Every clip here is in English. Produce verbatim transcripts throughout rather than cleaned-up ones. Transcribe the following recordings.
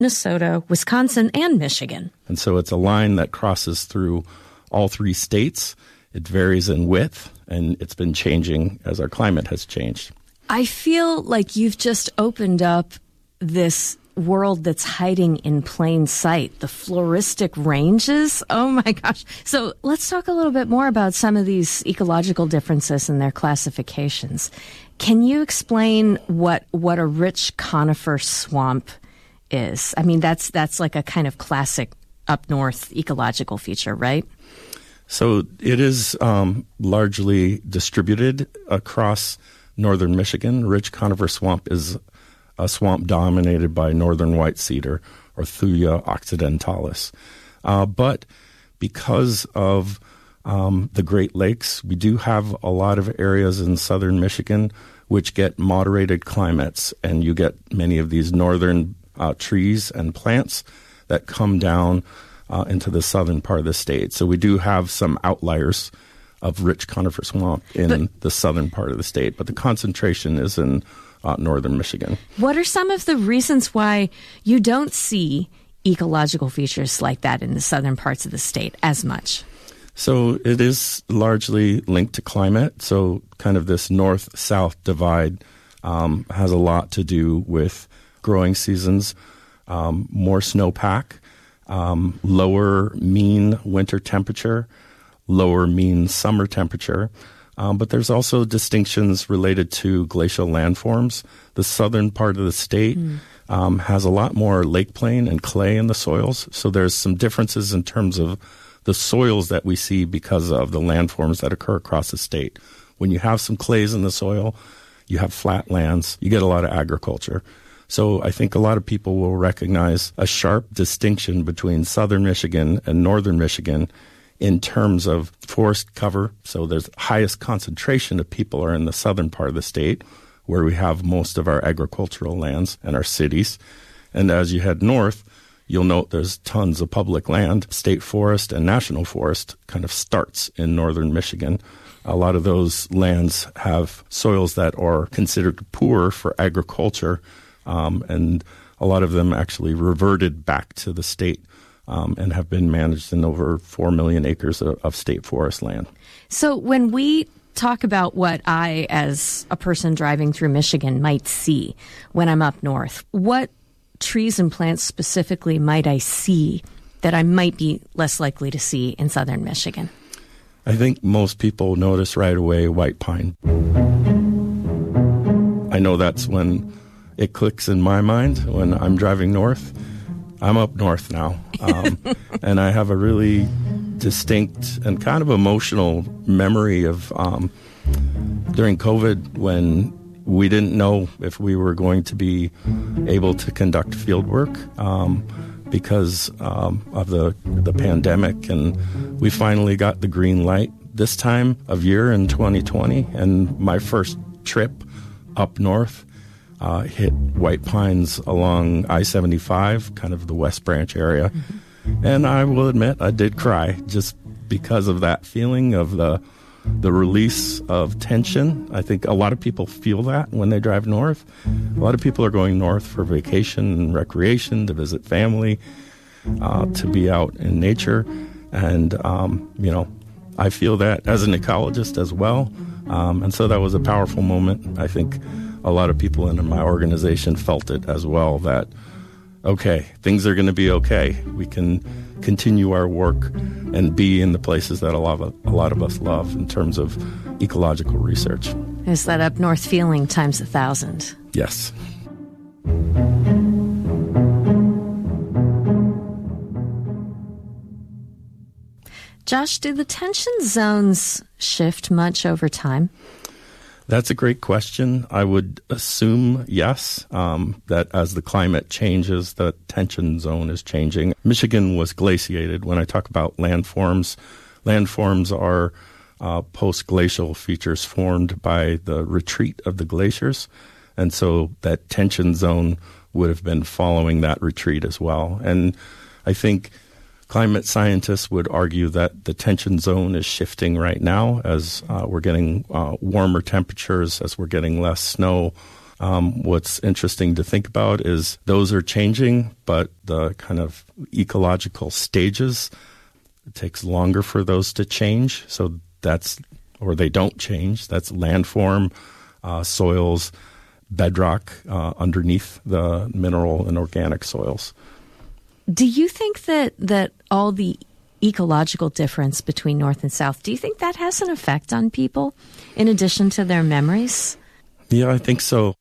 Minnesota, Wisconsin, and Michigan. And so it's a line that crosses through all three states. It varies in width, and it's been changing as our climate has changed. I feel like you've just opened up this world that's hiding in plain sight, the floristic ranges. Oh my gosh. So let's talk a little bit more about some of these ecological differences and their classifications. Can you explain what what a rich conifer swamp is? I mean, that's that's like a kind of classic up north ecological feature, right? So it is um, largely distributed across northern Michigan. Rich conifer swamp is a swamp dominated by northern white cedar, or Thuja occidentalis. Uh, but because of um, the Great Lakes, we do have a lot of areas in southern Michigan which get moderated climates, and you get many of these northern uh, trees and plants that come down uh, into the southern part of the state. So we do have some outliers of rich conifer swamp in but, the southern part of the state, but the concentration is in uh, northern Michigan. What are some of the reasons why you don't see ecological features like that in the southern parts of the state as much? So it is largely linked to climate. So kind of this north-south divide um, has a lot to do with growing seasons, um, more snowpack, um, lower mean winter temperature, lower mean summer temperature. Um, but there's also distinctions related to glacial landforms. The southern part of the state mm. um, has a lot more lake plain and clay in the soils. So there's some differences in terms of the soils that we see because of the landforms that occur across the state. When you have some clays in the soil, you have flat lands, you get a lot of agriculture. So I think a lot of people will recognize a sharp distinction between southern Michigan and northern Michigan in terms of forest cover. So there's highest concentration of people are in the southern part of the state, where we have most of our agricultural lands and our cities. And as you head north, you'll note there's tons of public land. State forest and national forest kind of starts in northern Michigan. A lot of those lands have soils that are considered poor for agriculture, um, and a lot of them actually reverted back to the state um, and have been managed in over four million acres of, of state forest land. So when we talk about what I, as a person driving through Michigan, might see when I'm up north, what trees and plants specifically might I see that I might be less likely to see in southern Michigan? I think most people notice right away white pine. I know that's when it clicks in my mind when I'm driving north. I'm up north now, um, and I have a really distinct and kind of emotional memory of um, during COVID when we didn't know if we were going to be able to conduct field work um, because um, of the the pandemic, and we finally got the green light this time of year in twenty twenty. And my first trip up north uh, hit white pines along I seventy-five, kind of the West Branch area, mm-hmm. and I will admit I did cry just because of that feeling of the. The release of tension. I think a lot of people feel that when they drive north. A lot of people are going north for vacation and recreation, to visit family, uh, to be out in nature. And, um, you know, I feel that as an ecologist as well. Um, and so that was a powerful moment. I think a lot of people in my organization felt it as well, that, okay, things are going to be okay. We can continue our work and be in the places that a lot of, a lot of us love in terms of ecological research. Is that up north feeling times a thousand? Yes. Josh, do the tension zones shift much over time? That's a great question. I would assume yes, um, that as the climate changes, the tension zone is changing. Michigan was glaciated. When I talk about landforms, landforms are uh, post-glacial features formed by the retreat of the glaciers. And so that tension zone would have been following that retreat as well. And I think climate scientists would argue that the tension zone is shifting right now as uh, we're getting uh, warmer temperatures, as we're getting less snow, Um, what's interesting to think about is those are changing, but the kind of ecological stages, it takes longer for those to change. So that's, or they don't change. That's landform, uh, soils, bedrock uh, underneath the mineral and organic soils. Do you think that, that all the ecological difference between North and South, do you think that has an effect on people in addition to their memories? Yeah, I think so.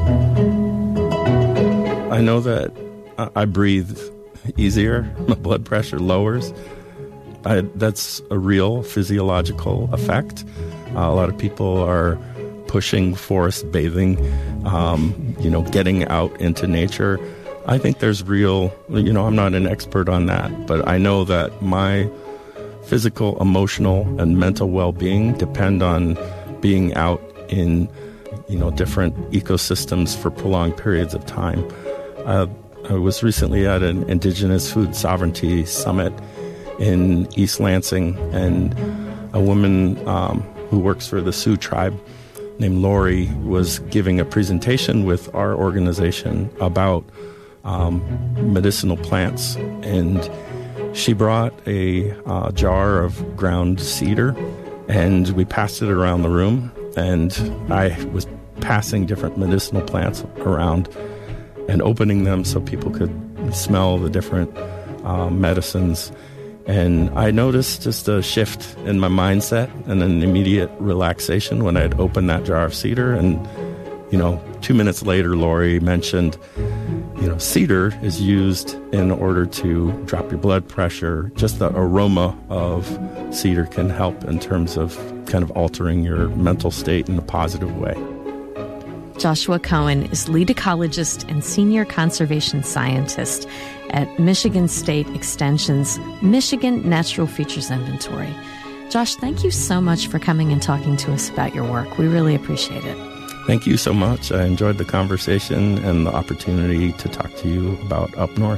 I know that I breathe easier, my blood pressure lowers. I, that's a real physiological effect. Uh, a lot of people are pushing forest bathing, um, you know, getting out into nature. I think there's real, you know, I'm not an expert on that, but I know that my physical, emotional, and mental well-being depend on being out in, you know, different ecosystems for prolonged periods of time. Uh, I was recently at an Indigenous Food Sovereignty Summit in East Lansing, and a woman um, who works for the Sioux tribe named Lori was giving a presentation with our organization about um, medicinal plants, and she brought a uh, jar of ground cedar, and we passed it around the room, and I was passing different medicinal plants around and opening them so people could smell the different uh, medicines. And I noticed just a shift in my mindset and an immediate relaxation when I'd opened that jar of cedar. And, you know, two minutes later, Lori mentioned, you know, cedar is used in order to drop your blood pressure. Just the aroma of cedar can help in terms of kind of altering your mental state in a positive way. Joshua Cohen is lead ecologist and senior conservation scientist at Michigan State Extension's Michigan Natural Features Inventory. Josh, thank you so much for coming and talking to us about your work. We really appreciate it. Thank you so much. I enjoyed the conversation and the opportunity to talk to you about up north.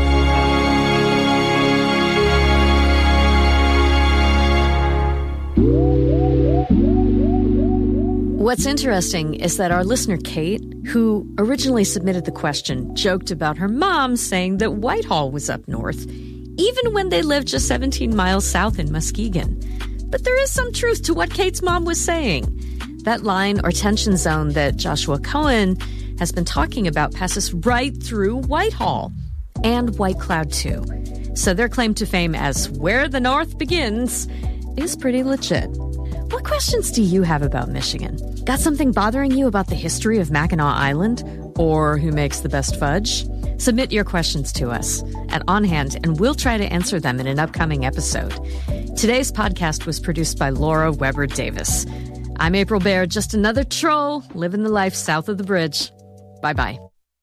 What's interesting is that our listener, Kate, who originally submitted the question, joked about her mom saying that Whitehall was up north, even when they lived just seventeen miles south in Muskegon. But there is some truth to what Kate's mom was saying. That line or tension zone that Joshua Cohen has been talking about passes right through Whitehall and White Cloud, too. So their claim to fame as where the North begins is pretty legit. What questions do you have about Michigan? Got something bothering you about the history of Mackinac Island? Or who makes the best fudge? Submit your questions to us at On Hand, and we'll try to answer them in an upcoming episode. Today's podcast was produced by Laura Weber Davis. I'm April Baird, just another troll living the life south of the bridge. Bye-bye.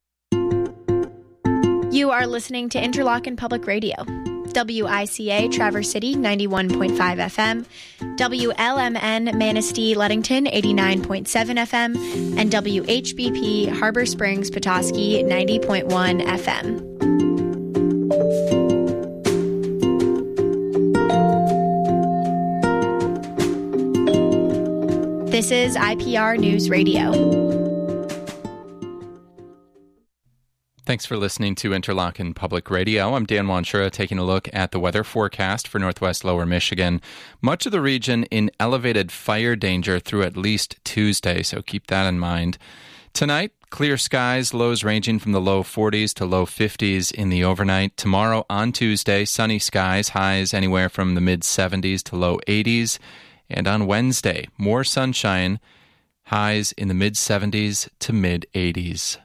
You are listening to Interlochen Public Radio. W I C A Traverse City ninety-one point five F M, W L M N Manistee Ludington eighty-nine point seven F M, and W H B P Harbor Springs Petoskey ninety point one F M. This is I P R News Radio. Thanks for listening to Interlochen Public Radio. I'm Dan Wanshura, taking a look at the weather forecast for northwest lower Michigan. Much of the region in elevated fire danger through at least Tuesday, so keep that in mind. Tonight, clear skies, lows ranging from the low forties to low fifties in the overnight. Tomorrow on Tuesday, sunny skies, highs anywhere from the mid seventies to low eighties. And on Wednesday, more sunshine, highs in the mid seventies to mid eighties.